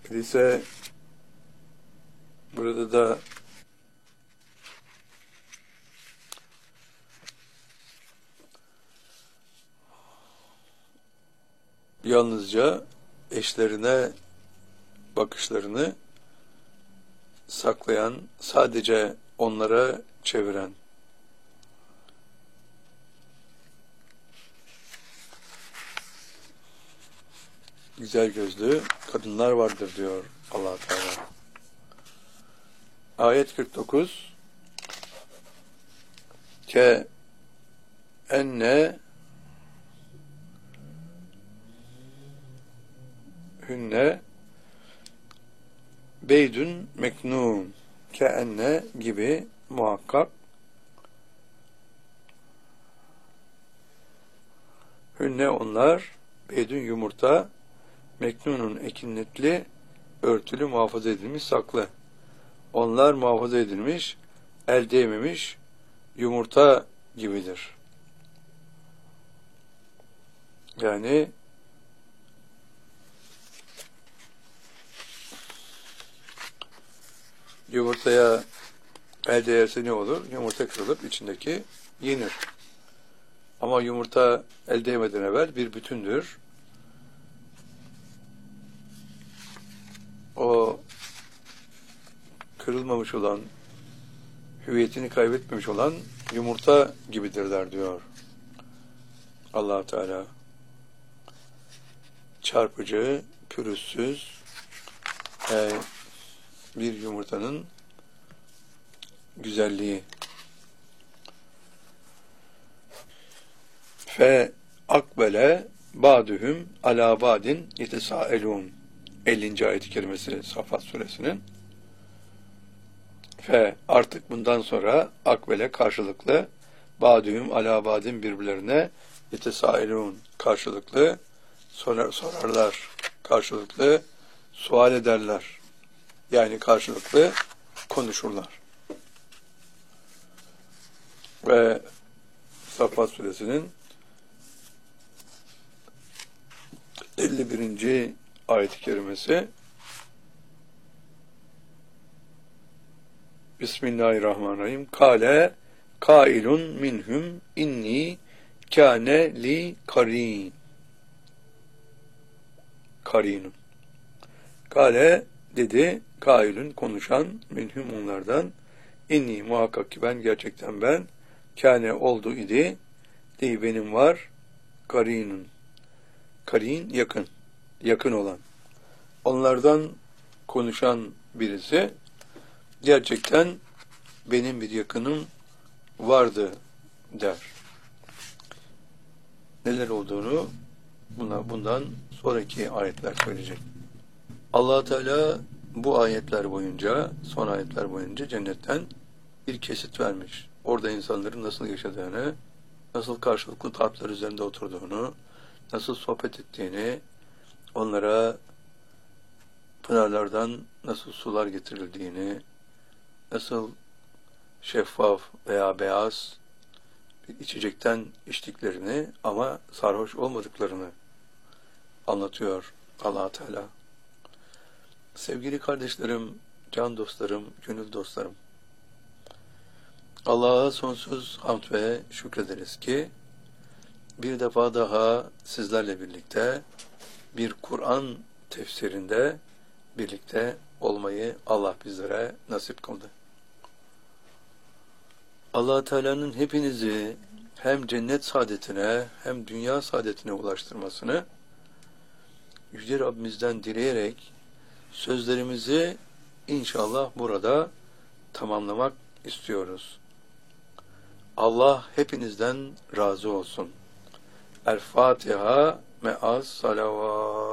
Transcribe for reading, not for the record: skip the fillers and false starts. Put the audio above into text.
Öyleyse burada da yalnızca eşlerine bakışlarını saklayan, sadece onlara çeviren güzel gözlü kadınlar vardır diyor Allah Teala. Ayet 49 ke enne hünne beydün meknun, ke enne gibi, muhakkak, hünne onlar, beydün yumurta, meknunun ekinletli, örtülü, muhafaza edilmiş, saklı. Onlar muhafaza edilmiş, el değmemiş yumurta gibidir. Yani yumurtaya el değerse ne olur? Yumurta kırılıp içindeki yenir. Ama yumurta el değmeden evvel bir bütündür. O kırılmamış olan, hüviyetini kaybetmemiş olan yumurta gibidirler diyor Allah Teala. Çarpıcı, pürüzsüz bir yumurtanın güzelliği. Fe akbele ba'duhum ala ba'din yetesaelun. 50. ayet-i kerimesi Safat suresinin. Fe artık bundan sonra akbele karşılıklı, ba'duhum ala ba'din birbirlerine yetesaelun karşılıklı sorarlar, karşılıklı sual ederler. Yani karşılıklı konuşurlar. Ve Safat suresinin 51. ayet-i kerimesi Bismillahirrahmanirrahim. Kale kailun minhum inni kâne li karin. Karinun. Kale dedi, kailun konuşan, minhum onlardan, inni muhakkak ki gerçekten ben, kâne oldu idi, değil benim var, karinun. Karin yakın, yakın olan. Onlardan konuşan birisi, gerçekten benim bir yakınım vardı der. Neler olduğunu bundan sonraki ayetler söyleyecek. Allah Teala bu ayetler boyunca, son ayetler boyunca cennetten bir kesit vermiş. Orada insanların nasıl yaşadığını, nasıl karşılıklı tahtlar üzerinde oturduğunu, nasıl sohbet ettiğini, onlara pınarlardan nasıl sular getirildiğini, nasıl şeffaf veya beyaz bir içecekten içtiklerini ama sarhoş olmadıklarını anlatıyor Allah Teala. Sevgili kardeşlerim, can dostlarım, gönül dostlarım, Allah'a sonsuz hamd ve şükrederiz ki bir defa daha sizlerle birlikte bir Kur'an tefsirinde birlikte olmayı Allah bizlere nasip kıldı. Allah Teala'nın hepinizi hem cennet saadetine hem dünya saadetine ulaştırmasını Yüce Rabbimizden dileyerek sözlerimizi inşallah burada tamamlamak istiyoruz. Allah hepinizden razı olsun. El Fatiha me'as salavat.